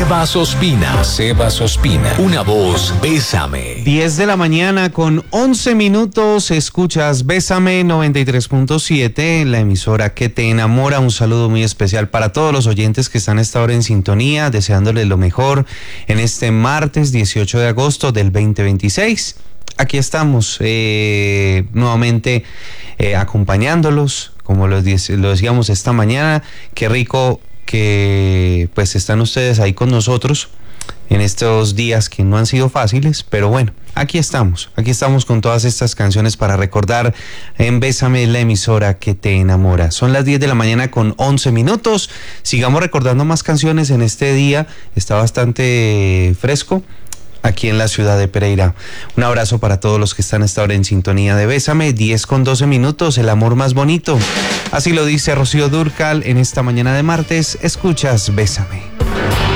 Sebas Ospina, una voz, Bésame. 10 de la mañana con 11 minutos, escuchas Bésame 93.7, la emisora que te enamora. Un saludo muy especial para todos los oyentes que están a esta hora en sintonía, deseándoles lo mejor en este martes 18 de agosto del 2026. Aquí estamos nuevamente acompañándolos, como lo decíamos esta mañana. Qué rico que pues están ustedes ahí con nosotros en estos días que no han sido fáciles, pero bueno, aquí estamos con todas estas canciones para recordar en Bésame, la emisora que te enamora. Son las 10 de la mañana con 11 minutos, sigamos recordando más canciones en este día, está bastante fresco aquí en la ciudad de Pereira. Un abrazo para todos los que están a esta hora en sintonía de Bésame, 10 con 12 minutos, el amor más bonito. Así lo dice Rocío Dúrcal en esta mañana de martes. Escuchas Bésame.